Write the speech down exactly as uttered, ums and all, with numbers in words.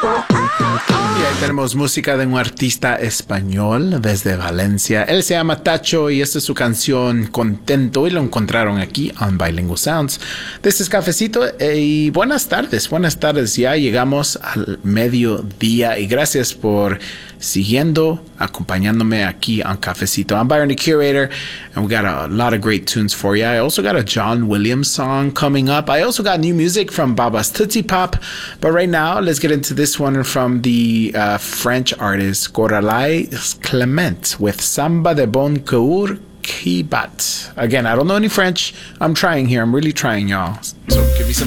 Y ahí tenemos música de un artista español desde Valencia. Él se llama Tacho y esta es su canción Contento y lo encontraron aquí on Bilingual Sounds. Este es Cafecito eh, y buenas tardes, buenas tardes. Ya llegamos al mediodía y gracias por siguiendo, acompañándome aquí on Cafecito. I'm Byron the Curator and we got a lot of great tunes for you. I also got a John Williams song coming up. I also got new music from Baba's Tootsie Pop. But right now, let's get into this one from the uh, French artist Coralie Clement with Samba de Bon Coeur qui bat. Again, I don't know any French. I'm trying here. I'm really trying, y'all. So give me some